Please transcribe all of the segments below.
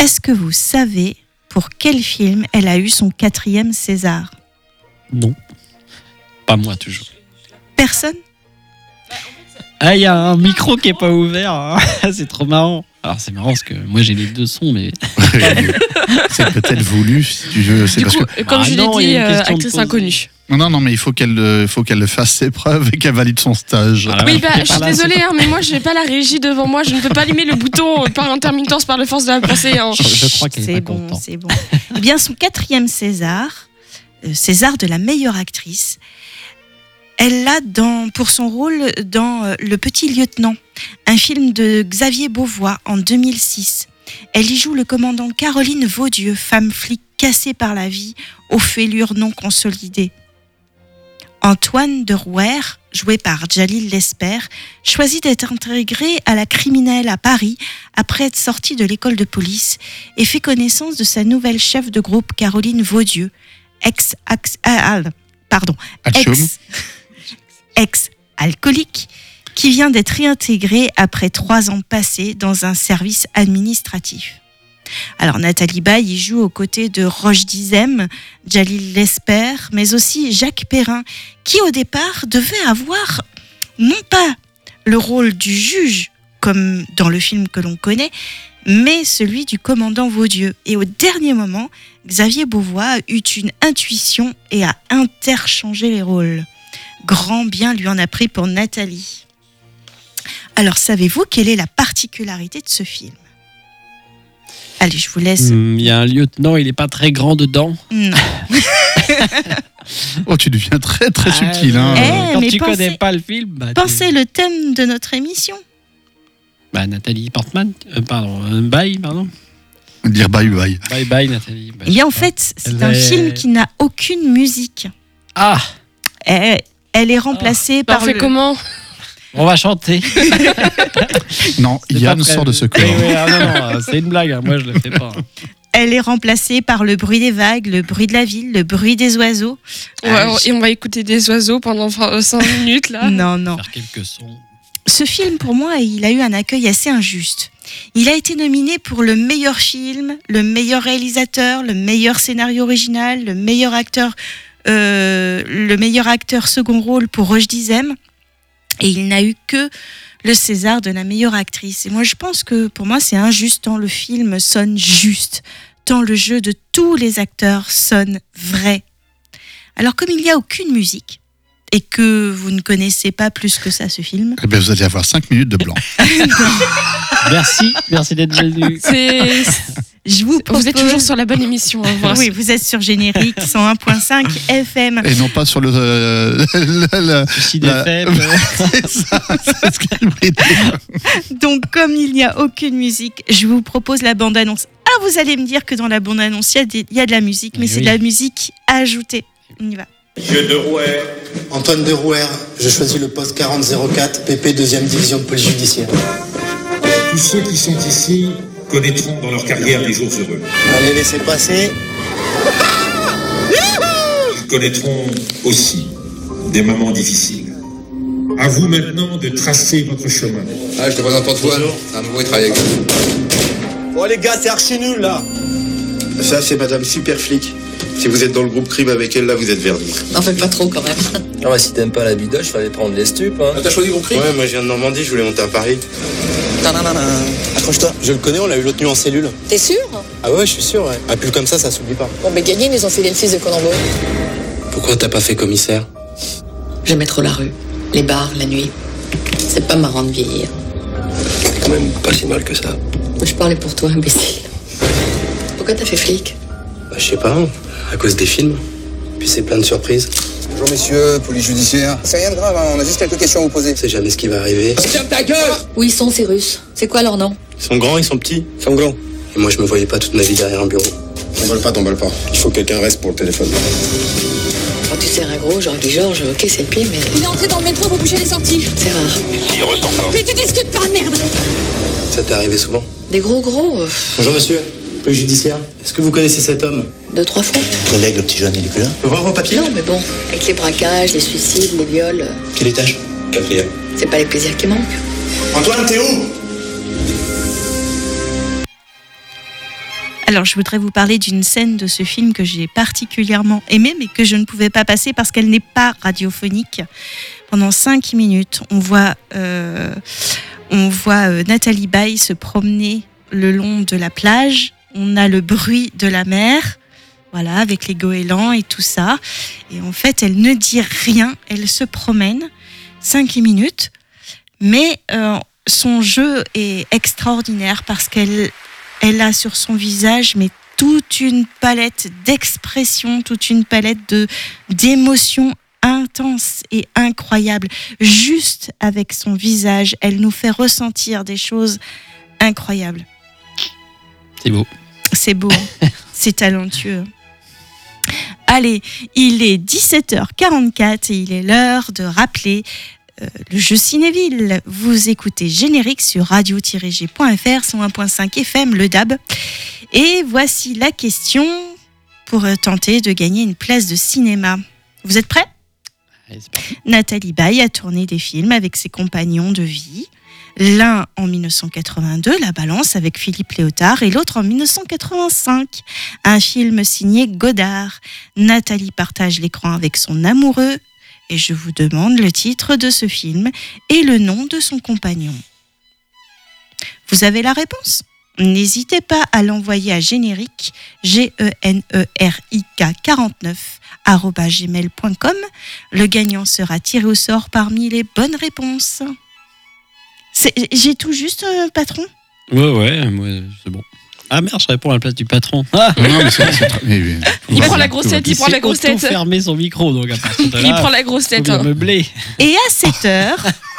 Est-ce que vous savez pour quel film elle a eu son 4e César ? Non. Pas moi, toujours. Personne ? Ah, il y a un micro qui est pas ouvert. Hein. C'est trop marrant. Alors, c'est marrant parce que moi, j'ai les deux sons, mais... C'est peut-être voulu, si tu veux. C'est Du parce coup, que... comme je l'ai non, il dit, y a une question de actrice pause. inconnue. Non, mais il faut qu'elle fasse ses preuves et qu'elle valide son stage. Voilà. Oui, c'est je pas suis là, désolée, mais moi, j'ai pas la régie devant moi. Je ne peux pas allumer le bouton par intermittence, par la force de la pensée. Hein. Je crois qu'elle est C'est pas bon, contente. c'est bon. Eh bien, son 4e César, César de la meilleure actrice, elle l'a pour son rôle dans Le Petit Lieutenant, un film de Xavier Beauvois en 2006. Elle y joue le commandant Caroline Vaudieu, femme flic cassée par la vie, aux fêlures non consolidées. Antoine de Rouer, joué par Djalil Lesper, choisit d'être intégré à la criminelle à Paris après être sorti de l'école de police et fait connaissance de sa nouvelle chef de groupe Caroline Vaudieu, ex-alcoolique, qui vient d'être réintégrée après 3 ans passés dans un service administratif. Alors Nathalie Baye y joue aux côtés de Roche Dizem, Djalil Lesper, mais aussi Jacques Perrin, qui au départ devait avoir non pas le rôle du juge, comme dans le film que l'on connaît, mais celui du commandant Vaudieu. Et au dernier moment, Xavier Beauvois eut une intuition et a interchangé les rôles. Grand bien lui en a pris pour Nathalie. Alors savez-vous quelle est la particularité de ce film ? Allez, je vous laisse. Il y a un lieutenant, il est pas très grand dedans. Non. Oh, tu deviens très très subtil. Hein. Quand mais tu pensez- connais pas le film, bah, Pensez le thème de notre émission. Nathalie Portman, Bye, pardon. Dire bye bye. Bye, Nathalie. Eh bien, en fait, c'est un film qui n'a aucune musique. Ah, Elle est remplacée Bah, par on fait comment ? on va chanter. Non, C'est Yann pas sort de ce prévu. corps. Oui, non, c'est une blague. Hein. Moi, je le fais pas. Elle est remplacée par le bruit des vagues, le bruit de la ville, le bruit des oiseaux. Et on va écouter des oiseaux pendant 5 minutes, là. Non. Faire quelques sons. Ce film, pour moi, il a eu un accueil assez injuste. Il a été nominé pour le meilleur film, le meilleur réalisateur, le meilleur scénario original, le meilleur acteur second rôle pour Roche Dizem. Et il n'a eu que le César de la meilleure actrice. Et moi, je pense que pour moi, c'est injuste tant le film sonne juste, tant le jeu de tous les acteurs sonne vrai. Alors, comme il n'y a aucune musique, et que vous ne connaissez pas plus que ça ce film... Eh bien, vous allez avoir 5 minutes de blanc. Merci d'être venu. Vous êtes toujours sur la bonne émission. Hein, voilà. Oui, vous êtes sur Générique 101.5 FM. Et non pas sur le... Sud FM. C'est ça, c'est ce qu'elle voulait dire. Donc, comme il n'y a aucune musique, je vous propose la bande-annonce. Ah, vous allez me dire que dans la bande-annonce, il y a de la musique, mais Oui, c'est de la musique ajoutée. On y va. Monsieur de Rouer. Antoine de Rouer, je choisis le poste 4004, PP 2e division de police judiciaire. Tous ceux qui sont ici connaîtront dans leur carrière des jours heureux. Allez, laissez passer. Ils connaîtront aussi des moments difficiles. À vous maintenant de tracer votre chemin. Ah, je te présente Antoine, c'est un nouveau qui travaille avec nous. Bon les gars, c'est archi nul là. Ça, c'est Madame Super Flic. Si vous êtes dans le groupe crime avec elle, là, vous êtes verdi. N'en fais pas trop quand même. Ah bah si t'aimes pas la bidoche, fallait prendre les stupes. Hein. Ah, t'as choisi groupe crime ? Ouais, moi je viens de Normandie, je voulais monter à Paris. Accroche-toi, je le connais, on l'a eu l'autre nuit en cellule. T'es sûr ? Ah ouais, je suis sûr, ouais. Un pull comme ça s'oublie pas. Bon, mais gagné, ils nous ont filé le fils de Colombo. Pourquoi t'as pas fait commissaire ? J'aimais trop la rue, les bars, la nuit. C'est pas marrant de vieillir. C'est quand même pas si mal que ça. Je parlais pour toi, imbécile. Pourquoi t'as fait flic ? Bah, je sais pas, à cause des films. Puis c'est plein de surprises. Bonjour messieurs, police judiciaire. C'est rien de grave, hein, on a juste quelques questions à vous poser. On sait jamais ce qui va arriver. Ferme ta gueule ! Où ils sont, ces Russes ? C'est quoi leur nom ? Ils sont grands, ils sont petits. Ils sont grands. Et moi, je me voyais pas toute ma vie derrière un bureau. T'emballes pas. Il faut que quelqu'un reste pour le téléphone. Quand tu sers un gros, genre du Georges, ok, c'est le pied, mais... Il est entré dans le métro pour boucher les sorties. C'est rare. Il ressent pas. Mais tu discutes pas, merde. Ça t'est arrivé souvent ? Des gros, Bonjour monsieur, police judiciaire. Est-ce que vous connaissez cet homme ? 2-3 fois. Collègue, le petit jeune, il est plus là. Faut voir vos papiers ? Non, mais bon, avec les braquages, les suicides, les viols, Quel étage ? 4e. c'est pas les plaisirs qui manquent. Antoine, t'es où ? Alors, je voudrais vous parler d'une scène de ce film que j'ai particulièrement aimée, mais que je ne pouvais pas passer parce qu'elle n'est pas radiophonique. Pendant 5 minutes, on voit Nathalie Baye se promener le long de la plage. On a le bruit de la mer, voilà, avec les goélands et tout ça. Et en fait, elle ne dit rien, elle se promène 5 minutes, mais son jeu est extraordinaire parce qu'elle a sur son visage toute une palette d'expressions, toute une palette d'émotions intenses et incroyables. Juste avec son visage, elle nous fait ressentir des choses incroyables. C'est beau. C'est beau, c'est talentueux. Allez, il est 17h44 et il est l'heure de rappeler le jeu Cinéville. Vous écoutez Générique sur radio-g.fr, 101.5 FM, le DAB. Et voici la question pour tenter de gagner une place de cinéma. Vous êtes prêts ? Allez, c'est parti. Nathalie Baye a tourné des films avec ses compagnons de vie. L'un en 1982, La Balance avec Philippe Léotard, et l'autre en 1985, un film signé Godard. Nathalie partage l'écran avec son amoureux et je vous demande le titre de ce film et le nom de son compagnon. Vous avez la réponse ? N'hésitez pas à l'envoyer à générique, GENERIK49@gmail.com. Le gagnant sera tiré au sort parmi les bonnes réponses. J'ai tout juste, patron ? Ouais, moi, c'est bon. Ah merde, je réponds à la place du patron. Ah Non, mais Il prend la grosse tête, il prend la grosse tête. Il fermer son micro, donc à partir de là, Il prend la grosse tête. faut bien meubler. Et à 7h,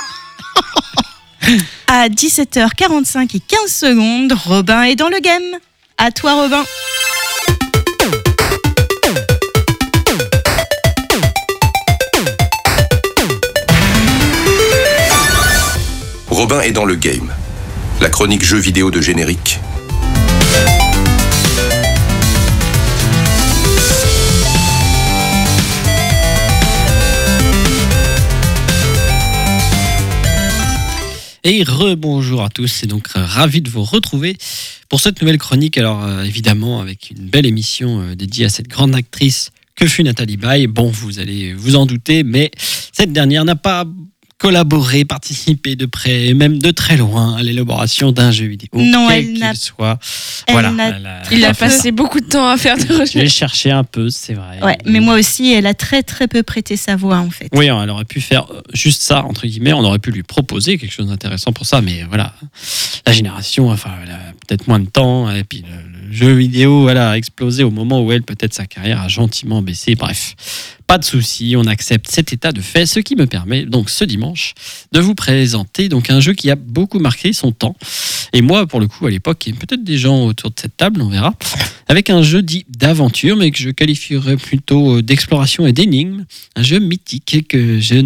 à 17h45 et 15 secondes, Robin est dans le game. À toi, Robin. Robin est dans le game. La chronique jeux vidéo de Générique. Et rebonjour à tous, c'est donc ravi de vous retrouver pour cette nouvelle chronique. Alors évidemment avec une belle émission dédiée à cette grande actrice que fut Nathalie Baye. Bon, vous allez vous en douter, mais cette dernière n'a pas collaboré, participé de près, même de très loin à l'élaboration d'un jeu vidéo. Non, quel elle qu'il n'a soit. elle Voilà. n'a- Il a passé beaucoup de temps à faire des recherches. J'ai cherché un peu, c'est vrai. Ouais, mais moi aussi, elle a très très peu prêté sa voix en fait. Oui, elle aurait pu faire juste ça, entre guillemets. On aurait pu lui proposer quelque chose d'intéressant pour ça, mais voilà, la génération, enfin, elle a peut-être moins de temps, et puis le jeu vidéo, voilà, a explosé au moment où elle, peut-être sa carrière a gentiment baissé. Bref, pas de souci, on accepte cet état de fait, ce qui me permet donc ce dimanche de vous présenter donc un jeu qui a beaucoup marqué son temps. Et moi, pour le coup, à l'époque, et peut-être des gens autour de cette table, on verra, avec un jeu dit d'aventure, mais que je qualifierais plutôt d'exploration et d'énigmes, un jeu mythique que j'ai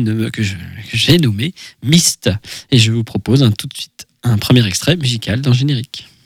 nommé Myst. Et je vous propose tout de suite un premier extrait musical dans Générique.